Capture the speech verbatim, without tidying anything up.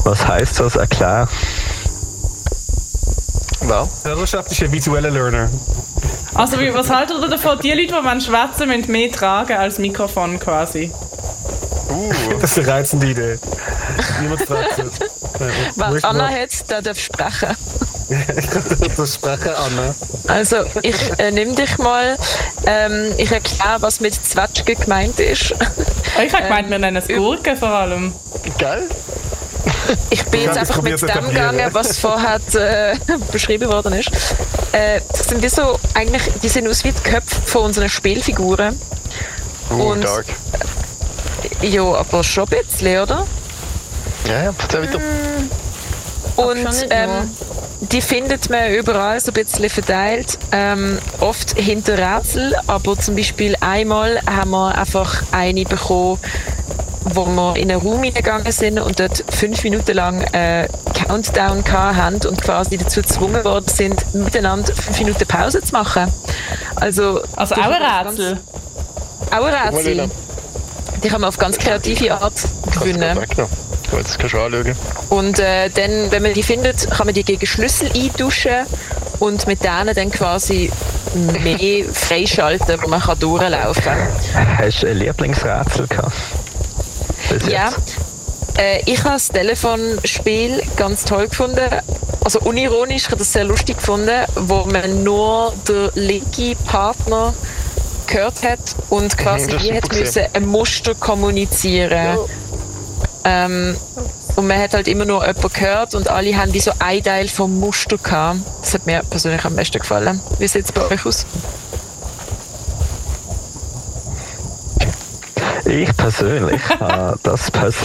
Was heisst das? Erklär. Was? Der Roschab ist ein visueller Learner. Also wie, was haltet ihr davon? Die Leute, die schwätzen, müssen mehr tragen als Mikrofon quasi. Uh. Das ist eine reizende Idee. Niemand fragt es. Was Anna hat, der darf sprechen. Das sprechen, Anna. Also, ich äh, nehme dich mal. Ähm, ich erkläre, was mit Zwetschge gemeint ist. Ich habe gemeint, wir nennen es Gurken vor allem. Geil? Ich bin jetzt einfach mit dem gegangen, was vorher äh, beschrieben worden ist. Äh, das sind wie so, eigentlich, die sehen aus wie die Köpfe von unseren Spielfiguren. Uh, Und- dark. Ja, aber schon ein bisschen, oder? Ja, ja, erzähl weiter. Und schon nicht ähm, nur. die findet man überall so ein bisschen verteilt. Ähm, oft hinter Rätsel, aber zum Beispiel einmal haben wir einfach eine bekommen, wo wir in einen Raum hineingegangen sind und dort fünf Minuten lang äh, Countdown hatten und quasi dazu gezwungen worden sind, miteinander fünf Minuten Pause zu machen. Also, Also die auch ein kann man auf Rätsel. Ganz, auch ein Rätsel. Voilà. Die kann man auf ganz kreative Art gewinnen. Gut, das kannst du anschauen. Und äh, dann, wenn man die findet, kann man die gegen Schlüssel eintauschen und mit denen dann quasi mehr freischalten, wo man kann durchlaufen kann. Hast du ein Lieblingsrätsel gehabt? Bis Ja, jetzt? äh, ich habe das Telefonspiel ganz toll gefunden. Also unironisch, ich habe das sehr lustig gefunden, wo man nur den linken Partner gehört hat und quasi Das ist die super hat müssen ein Muster kommunizieren. Ähm, und man hat halt immer nur jemanden gehört und alle haben wie so ein Teil vom Muster gehabt. Das hat mir persönlich am besten gefallen. Wie sieht es bei euch aus? Ich persönlich habe das Puzzle